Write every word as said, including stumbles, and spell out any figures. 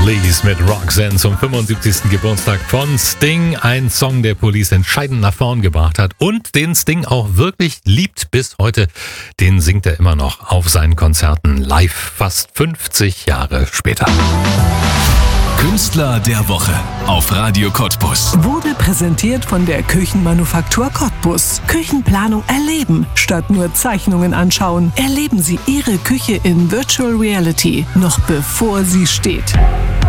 Police mit Roxanne zum fünfundsiebzigsten Geburtstag von Sting. Ein Song, der Police entscheidend nach vorn gebracht hat und den Sting auch wirklich liebt bis heute. Den singt er immer noch auf seinen Konzerten live, fast fünfzig Jahre später. Künstler der Woche auf Radio Cottbus. Wurde präsentiert von der Küchenmanufaktur Cottbus. Küchenplanung erleben, statt nur Zeichnungen anschauen. Erleben Sie Ihre Küche in Virtual Reality, noch bevor sie steht.